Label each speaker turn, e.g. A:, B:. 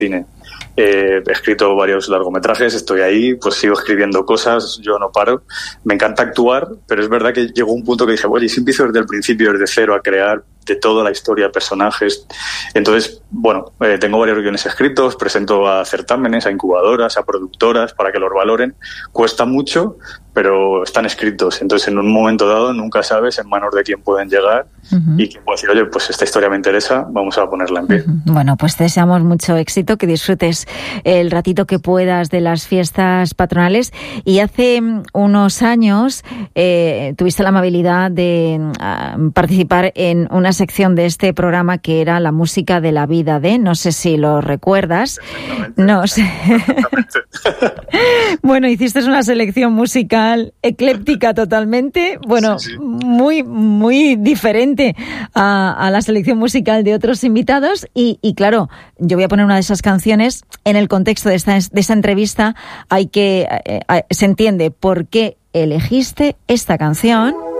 A: cine. He escrito varios largometrajes, estoy ahí, pues sigo escribiendo cosas, yo no paro. Me encanta actuar, pero es verdad que llegó un punto que dije, oye, si empiezo desde el principio, desde cero, a crear de toda la historia, personajes. Entonces, bueno, tengo varios guiones escritos, presento a certámenes, a incubadoras, a productoras para que los valoren. Cuesta mucho, pero están escritos. Entonces, en un momento dado, nunca sabes en manos de quién pueden llegar y quién puede decir, oye, pues esta historia me interesa, vamos a ponerla en pie.
B: Bueno, pues te deseamos mucho éxito, que disfrutes el ratito que puedas de las fiestas patronales. Y hace unos años tuviste la amabilidad de participar en una sección de este programa que era la música de la vida de, no sé si lo recuerdas. No sé. Bueno, hiciste una selección musical ecléptica totalmente, bueno, sí. Muy, muy diferente a la selección musical de otros invitados y claro, yo voy a poner una de esas canciones en el contexto de esta entrevista. Se entiende por qué elegiste esta canción.